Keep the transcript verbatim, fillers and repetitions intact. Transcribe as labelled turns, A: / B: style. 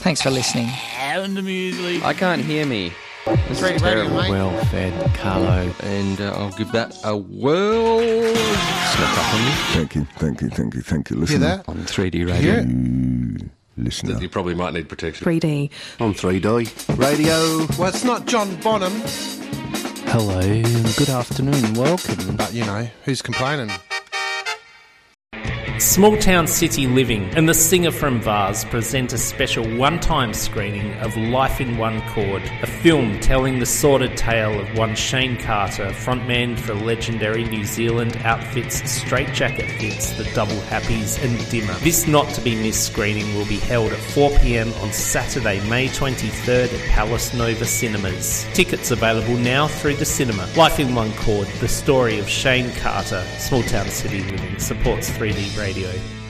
A: Thanks for listening.
B: And the music.
C: I can't hear me. This
D: Three
C: is
D: radio,
C: terrible.
D: mate.
E: Well fed, Carlo.
C: And uh, I'll give that a whirl.
E: Snuck up on me.
F: Thank you, thank you, thank you, thank you.
D: Hear
F: Listen,
D: that?
E: On three D radio.
D: Hear it?
F: you listener.
G: You probably might need protection.
H: three D.
G: On three D.
D: Radio. Well, it's not John Bonham,
E: Hello, and good afternoon. Welcome.
D: but you know, who's complaining?
B: Small Town City Living and the Singer from Vars present a special one-time screening of Life in One Chord, a film telling the sordid tale of one Shane Carter, frontman for legendary New Zealand outfits Straight Jacket Fits, the Double Happies and Dimmer. This not-to-be-missed screening will be held at four p m on Saturday, May twenty-third at Palace Nova Cinemas. Tickets available now through the cinema. Life in One Chord, the story of Shane Carter. Small Town City Living supports three D Radio.